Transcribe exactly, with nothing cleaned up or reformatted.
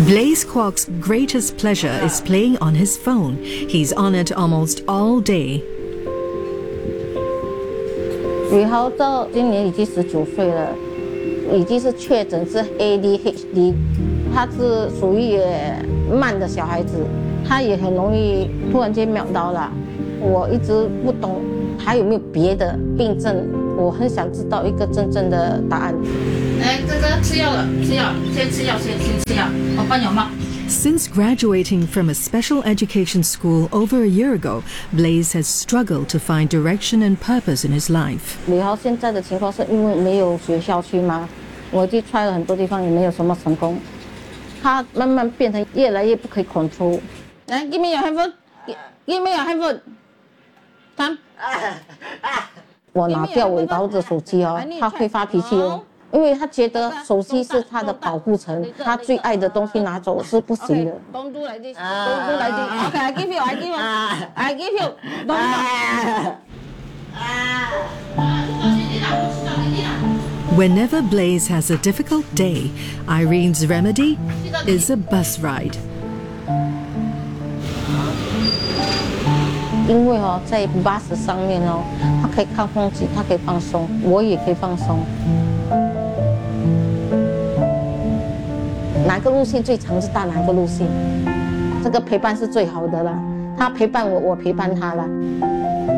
Blaise Kwok's greatest pleasure is playing on his phone. He's on it almost all day. 宇豪到今年已经十九岁了，已经是确诊是 A D H D， 他是属于也慢的小孩子，他也很容易突然间秒到了。我一直不懂还有没有别的病症，我很想知道一个真正的答案。 哎，哥哥吃药了，吃药，先吃药，先先吃药，我帮你帽。 Since graduating from a special education school over a year ago, Blaise has struggled to find direction and purpose in his life. 李豪现在的情况是因为没有学校去嘛，我去 try 了很多地方也没有什么成功，他慢慢变成越来越不可以 control。来 ，give me your handphone，give me your handphone， 他，我拿掉我老的手机哦，他会发脾气哦。 因为他觉得手机是他的保护层，他最爱的东西拿走是不行的。Don't do like this. Don't do like this. Okay, I give you. I give you. I give you. Don't. Whenever Blaise has a difficult day, Irene's remedy is a bus ride. 因为哦，在巴士上面哦，他可以看风景，他可以放松，我也可以放松。 哪个路线最长是搭哪个路线，这个陪伴是最好的啦。他陪伴我，我陪伴他啦。